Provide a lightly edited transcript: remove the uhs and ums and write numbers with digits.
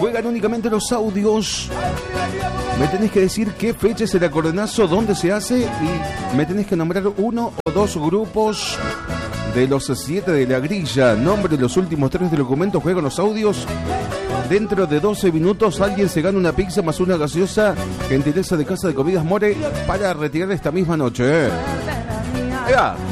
Juegan únicamente los audios. Me tenés que decir qué fecha es el acordeonazo, dónde se hace y me tenés que nombrar uno o dos grupos de los 7 de la grilla. Nombre de los últimos 3 documentos. Juegan los audios. Dentro de 12 minutos alguien se gana una pizza más una gaseosa. Gentileza de Casa de Comidas More para retirar esta misma noche. ¡Ea!